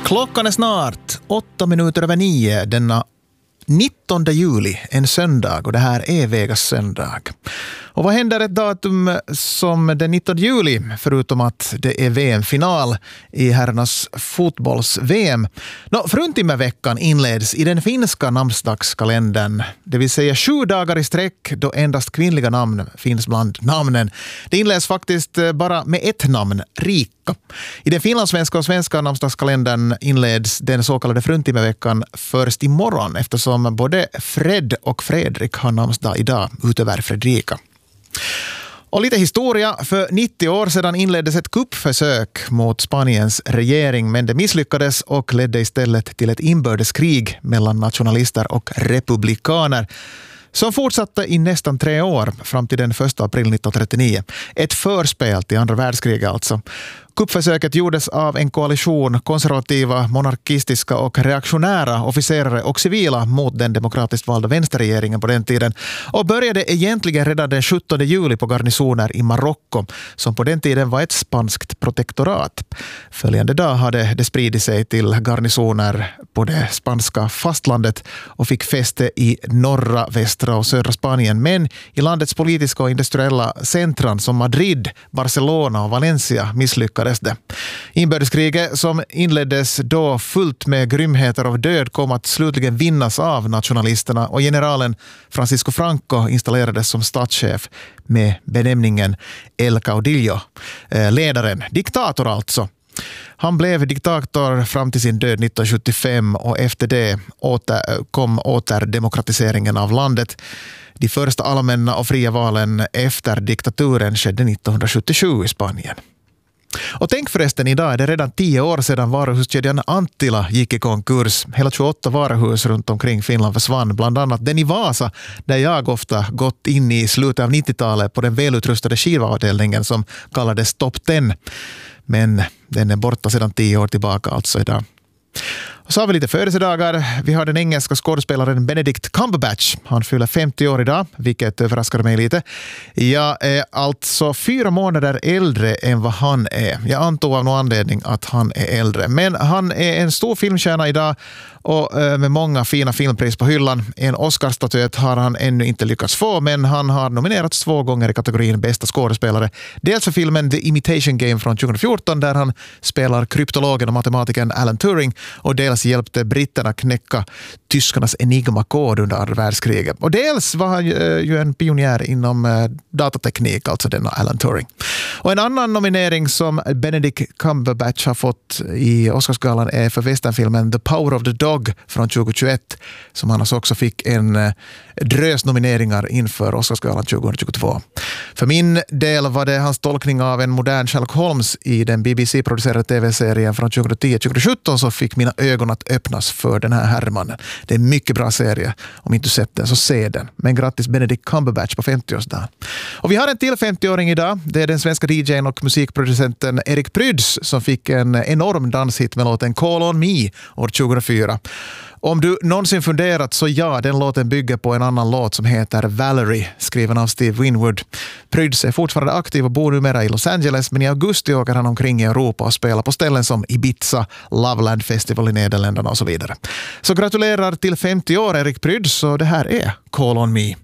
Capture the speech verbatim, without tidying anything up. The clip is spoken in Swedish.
Klockan är snart åtta minuter över nio denna nittonde juli, en söndag, och det här är Vegas söndag. Och vad händer ett datum som den nittonde juli, förutom att det är V M-final i herrarnas fotbolls-V M? Nå, fruntimmerveckan inleds i den finska namnsdagskalendern, det vill säga sju dagar i sträck då endast kvinnliga namn finns bland namnen. Det inleds faktiskt bara med ett namn, Rika. I den finlandssvenska och svenska namnsdagskalendern inleds den så kallade fruntimmerveckan först imorgon, eftersom både Fred och Fredrik har namnsdag idag utöver Fredrika. Och lite historia. För nittio år sedan inleddes ett kuppförsök mot Spaniens regering, men det misslyckades och ledde istället till ett inbördeskrig mellan nationalister och republikaner som fortsatte i nästan tre år fram till den första april nittonhundratrettionio. Ett förspel till andra världskriget alltså. Kuppförsöket gjordes av en koalition konservativa, monarkistiska och reaktionära officerare och civila mot den demokratiskt valda vänsterregeringen på den tiden, och började egentligen redan den sjuttonde juli på garnisoner i Marocko, som på den tiden var ett spanskt protektorat. Följande dag hade det spridit sig till garnisoner på det spanska fastlandet och fick fäste i norra, västra och södra Spanien, men i landets politiska och industriella centran som Madrid, Barcelona och Valencia misslyckades det. Inbördeskriget som inleddes då fullt med grymheter och död kom att slutligen vinnas av nationalisterna, och generalen Francisco Franco installerades som statschef med benämningen El Caudillo, ledaren, diktator alltså. Han blev diktator fram till sin död nittonhundrasjuttiofem, och efter det åter, kom återdemokratiseringen av landet. De första allmänna och fria valen efter diktaturen skedde nittonhundrasjuttiosju i Spanien. Och tänk förresten, idag är det redan tio år sedan varuhuskedjan Anttila gick i konkurs. Hela tjugoåtta varuhus runt omkring Finland försvann, bland annat den i Vasa, där jag ofta gått in i slutet av nittiotalet på den välutrustade skivavdelningen som kallades Top tio. Men den är borta sedan tio år tillbaka alltså idag. Och så har vi lite födelsedagar. Vi har den engelska skådespelaren Benedict Cumberbatch. Han fyller femtio år idag, vilket överraskar mig lite. Jag är alltså fyra månader äldre än vad han är. Jag antog av någon anledning att han är äldre. Men han är en stor filmstjärna idag, och med många fina filmpris på hyllan. En Oscarsstatyett har han ännu inte lyckats få, men han har nominerats två gånger i kategorin bästa skådespelare. Dels för filmen The Imitation Game från tjugohundrafjorton, där han spelar kryptologen och matematikern Alan Turing, och dels hjälpte britterna knäcka tyskarnas enigma-kod under andra världskriget. Och dels var han ju en pionjär inom datateknik, alltså denna Alan Turing. Och en annan nominering som Benedict Cumberbatch har fått i Oscarsgalan är för westernfilmen The Power of the Dog från tjugohundratjugoett, som han också fick en drös nomineringar inför Oscarsgalan tjugohundratjugotvå. För min del var det hans tolkning av en modern Sherlock Holmes i den B B C-producerade tv-serien från tjugohundratio tjugosjutton som fick mina ögon att öppnas för den här herrmannen. Det är en mycket bra serie. Om inte du sett den så se den. Men grattis Benedict Cumberbatch på femtioårsdagen. Och vi har en till femtioåring idag. Det är den svenska D J:n och musikproducenten Erik Pryds som fick en enorm danshit med låten Call on Me år tjugohundrafyra. Om du någonsin funderat så ja, den låten bygger på en annan låt som heter Valerie, skriven av Steve Winwood. Pryds är fortfarande aktiv och bor numera i Los Angeles, men i augusti åker han omkring i Europa och spelar på ställen som Ibiza, Loveland Festival i Nederländerna och så vidare. Så gratulerar till femtio år Erik Pryds, så det här är Call on Me.